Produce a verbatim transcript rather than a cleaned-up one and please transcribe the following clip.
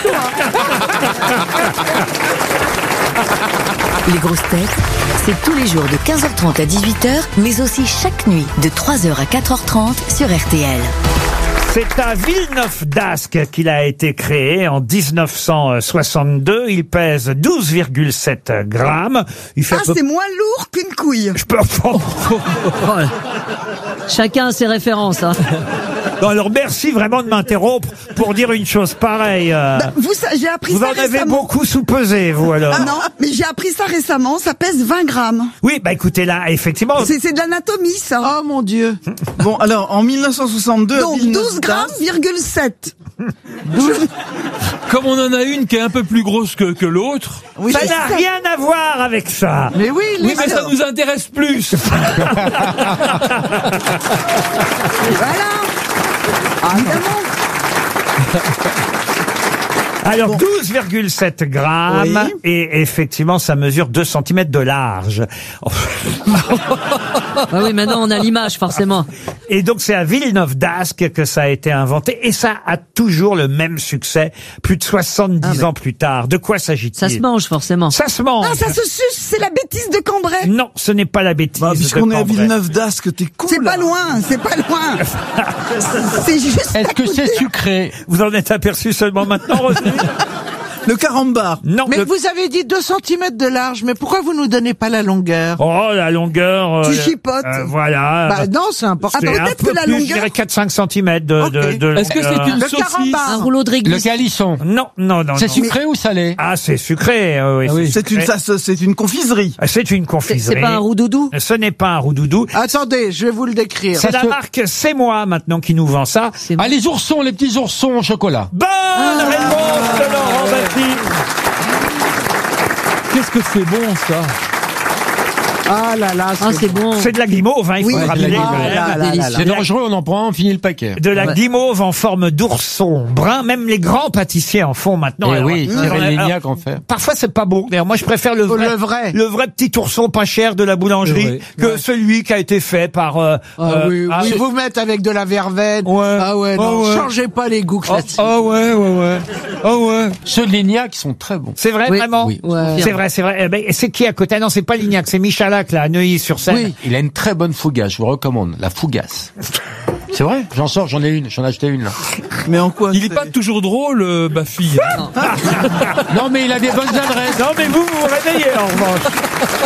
chaud, hein. Les grosses têtes, c'est tous les jours de quinze heures trente à dix-huit heures, mais aussi chaque nuit de trois heures à quatre heures trente sur R T L. C'est à Villeneuve-d'Ascq qu'il a été créé en dix-neuf cent soixante-deux. Il pèse douze virgule sept grammes. Il fait Ah, peu... c'est moins lourd qu'une couille. Je peux... Chacun a ses références. Hein. Non, alors merci vraiment de m'interrompre pour dire une chose pareille. Euh... Bah, vous, ça- j'ai appris Vous ça en avez récemment. beaucoup sous-pesé, vous, alors. Ah non, mais j'ai appris ça récemment, ça pèse vingt grammes. Oui, bah écoutez, là, effectivement... C'est c'est de l'anatomie, ça. Oh mon Dieu. Bon, alors, en mille neuf cent soixante-deux... Donc douze grammes, virgule sept. Comme on en a une qui est un peu plus grosse que, que l'autre. Oui, Ça mais- n'a rien à voir avec ça. Mais oui, Oui, les- mais ça nous intéresse plus. Voilà. Ah, évidemment. Alors, douze virgule sept grammes, Oui. et effectivement, ça mesure deux centimètres de large. Ah oui, maintenant on a l'image, forcément. Et donc, c'est à Villeneuve-d'Ascq que ça a été inventé, et ça a toujours le même succès, plus de soixante-dix ans plus tard. De quoi s'agit-il? Ça se mange, forcément. Ça se mange. Ah, ça se suce, c'est la bêtise de Cambrai. Non, ce n'est pas la bêtise. Bah, de puisqu'on est à Cambrai. Villeneuve-d'Ascq, t'es con, C'est là. pas loin, c'est pas loin. C'est juste à Est-ce que côté. c'est sucré? Vous en êtes aperçu seulement maintenant, Roselyne? Le carambar. Non. Mais le- vous avez dit deux centimètres de large, mais pourquoi vous nous donnez pas la longueur? Oh, la longueur. Tu euh, chipotes. euh, voilà. Bah non, c'est important. C'est Attends, un peut-être peu que la plus, je longueur- dirais quatre à cinq centimètres de, de, Ok. de Est-ce que c'est longueur. une Le saucisse? carambar. Un rouleau de Le réglisse. calisson. Non, non, non. C'est non. sucré ou salé? Ah, c'est sucré. euh, oui, Ah oui. C'est une, sucré. ça, c'est une confiserie. Ah, C'est une C'est confiserie. c'est pas un roux-doudou. Ce n'est pas un roudoudou. Attendez, je vais vous le décrire. C'est la se- marque C'est Moi maintenant qui nous vend ça. C'est Ah, les oursons, les petits oursons au chocolat. Bonne réponse de Laurent Baffy. Qu'est-ce que c'est bon, ça? Ah là là, Ah, c'est bon. C'est de la guimauve, hein, il faut Oui, le c'est de rappeler. la quand guimauve. même. Ah là là Délicieux. là. C'est dangereux, on en prend un, on finit le paquet. De la Ouais. guimauve en forme d'ourson brun, même les grands pâtissiers en font maintenant. Eh Alors, oui, alors, Cyril alors, Lignac en fait. Parfois c'est pas beau. D'ailleurs, moi je préfère le vrai, Le vrai. le vrai petit ourson pas cher de la boulangerie que celui qui a été fait par. Euh, Ah euh, oui, ah, oui, c'est- vous mettre avec de la verveine. Ouais. Ah ouais, Ah non, ouais. changez pas les goûts Oh, classiques. oh ouais, ouais, ouais. Oh ouais. Ceux de Lignac sont très bons. C'est vrai, Oui. vraiment. Oui. Ouais. C'est vrai, c'est vrai. Eh ben, c'est qui à côté? Ah non, c'est pas Lignac, c'est Michalak là, à Neuilly-sur-Seine. Oui. Il a une très bonne fougasse, je vous recommande. La fougasse. C'est vrai? J'en sors, j'en ai une, j'en ai acheté une là. Mais en quoi? Il est c'est- pas toujours drôle, euh, Baffy. Non mais il a des bonnes adresses. Non mais vous, vous vous réveillez en revanche.